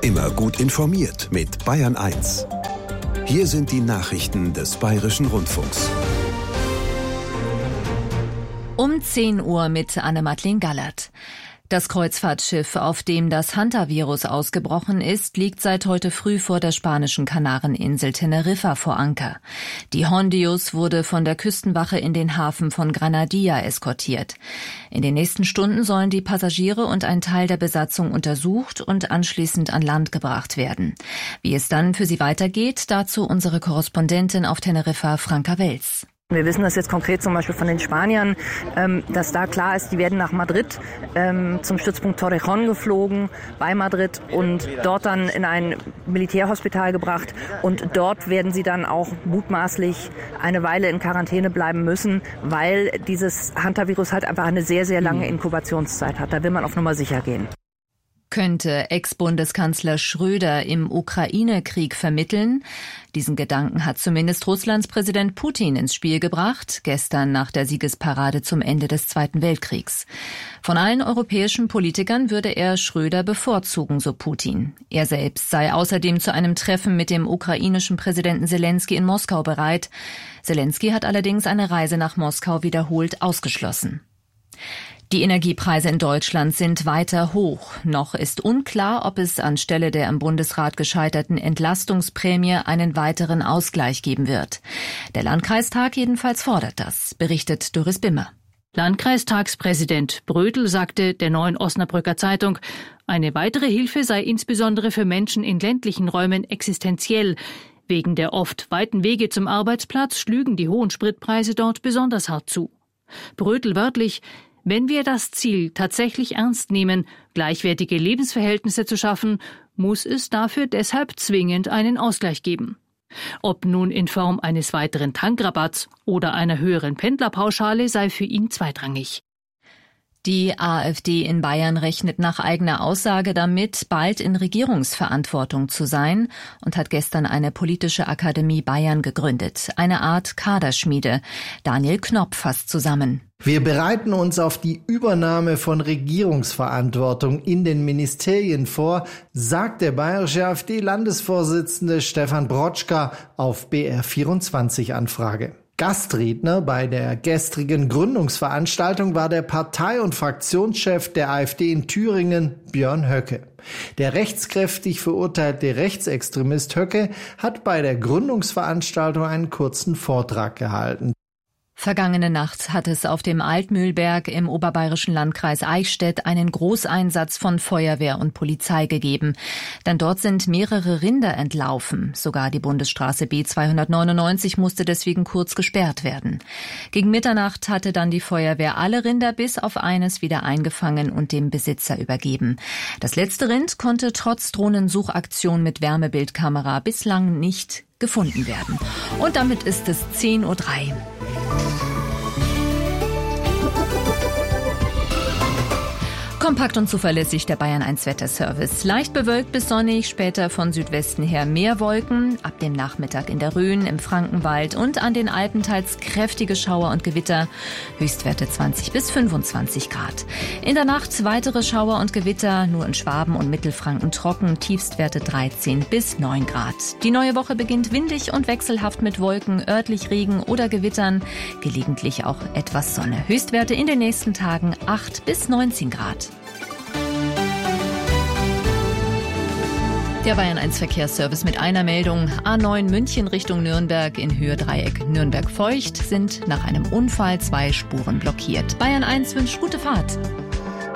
Immer gut informiert mit Bayern 1. Hier sind die Nachrichten des Bayerischen Rundfunks. Um 10 Uhr mit Anne-Madeleine Gallert. Das Kreuzfahrtschiff, auf dem das Hantavirus ausgebrochen ist, liegt seit heute früh vor der spanischen Kanareninsel Teneriffa vor Anker. Die Hondius wurde von der Küstenwache in den Hafen von Granadilla eskortiert. In den nächsten Stunden sollen die Passagiere und ein Teil der Besatzung untersucht und anschließend an Land gebracht werden. Wie es dann für sie weitergeht, dazu unsere Korrespondentin auf Teneriffa, Franka Wels. Wir wissen das jetzt konkret zum Beispiel von den Spaniern, dass da klar ist, die werden nach Madrid zum Stützpunkt Torrejón geflogen, bei Madrid, und dort dann in ein Militärhospital gebracht. Und dort werden sie dann auch mutmaßlich eine Weile in Quarantäne bleiben müssen, weil dieses Hantavirus halt einfach eine sehr, sehr lange Inkubationszeit hat. Da will man auf Nummer sicher gehen. Könnte Ex-Bundeskanzler Schröder im Ukraine-Krieg vermitteln? Diesen Gedanken hat zumindest Russlands Präsident Putin ins Spiel gebracht, gestern nach der Siegesparade zum Ende des Zweiten Weltkriegs. Von allen europäischen Politikern würde er Schröder bevorzugen, so Putin. Er selbst sei außerdem zu einem Treffen mit dem ukrainischen Präsidenten Selenskyj in Moskau bereit. Selenskyj hat allerdings eine Reise nach Moskau wiederholt ausgeschlossen. Die Energiepreise in Deutschland sind weiter hoch. Noch ist unklar, ob es anstelle der im Bundesrat gescheiterten Entlastungsprämie einen weiteren Ausgleich geben wird. Der Landkreistag jedenfalls fordert das, berichtet Doris Bimmer. Landkreistagspräsident Brödel sagte der Neuen Osnabrücker Zeitung, eine weitere Hilfe sei insbesondere für Menschen in ländlichen Räumen existenziell. Wegen der oft weiten Wege zum Arbeitsplatz schlügen die hohen Spritpreise dort besonders hart zu. Brödel wörtlich: Wenn wir das Ziel tatsächlich ernst nehmen, gleichwertige Lebensverhältnisse zu schaffen, muss es dafür deshalb zwingend einen Ausgleich geben. Ob nun in Form eines weiteren Tankrabatts oder einer höheren Pendlerpauschale, sei für ihn zweitrangig. Die AfD in Bayern rechnet nach eigener Aussage damit, bald in Regierungsverantwortung zu sein und hat gestern eine politische Akademie Bayern gegründet, eine Art Kaderschmiede. Daniel Knopp fasst zusammen. Wir bereiten uns auf die Übernahme von Regierungsverantwortung in den Ministerien vor, sagt der bayerische AfD-Landesvorsitzende Stefan Brotschka auf BR24-Anfrage. Gastredner bei der gestrigen Gründungsveranstaltung war der Partei- und Fraktionschef der AfD in Thüringen, Björn Höcke. Der rechtskräftig verurteilte Rechtsextremist Höcke hat bei der Gründungsveranstaltung einen kurzen Vortrag gehalten. Vergangene Nacht hat es auf dem Altmühlberg im oberbayerischen Landkreis Eichstätt einen Großeinsatz von Feuerwehr und Polizei gegeben. Denn dort sind mehrere Rinder entlaufen. Sogar die Bundesstraße B299 musste deswegen kurz gesperrt werden. Gegen Mitternacht hatte dann die Feuerwehr alle Rinder bis auf eines wieder eingefangen und dem Besitzer übergeben. Das letzte Rind konnte trotz Drohnensuchaktion mit Wärmebildkamera bislang nicht gefunden werden. Und damit ist es 10:03 Uhr. Kompakt und zuverlässig der Bayern 1 Wetterservice. Leicht bewölkt bis sonnig, später von Südwesten her mehr Wolken. Ab dem Nachmittag in der Rhön, im Frankenwald und an den Alpen teils kräftige Schauer und Gewitter. Höchstwerte 20 bis 25 Grad. In der Nacht weitere Schauer und Gewitter, nur in Schwaben und Mittelfranken trocken. Tiefstwerte 13 bis 9 Grad. Die neue Woche beginnt windig und wechselhaft mit Wolken, örtlich Regen oder Gewittern. Gelegentlich auch etwas Sonne. Höchstwerte in den nächsten Tagen 8 bis 19 Grad. Der Bayern 1 Verkehrsservice mit einer Meldung. A9 München Richtung Nürnberg in Höhe Dreieck Nürnberg-Feucht sind nach einem Unfall 2 Spuren blockiert. Bayern 1 wünscht gute Fahrt.